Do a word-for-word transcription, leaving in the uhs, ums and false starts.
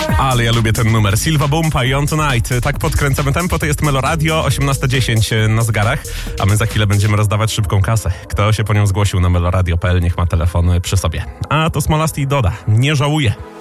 Ale ja lubię ten numer. Silva Bumpa i On Tonight. Tak podkręcamy tempo, to jest Melo Radio, osiemnasta dziesięć na zegarach, a my za chwilę będziemy rozdawać szybką kasę. Kto się po nią zgłosił na meloradio kropka p l, niech ma telefon przy sobie. A to Smolasty i Doda. Nie żałuję.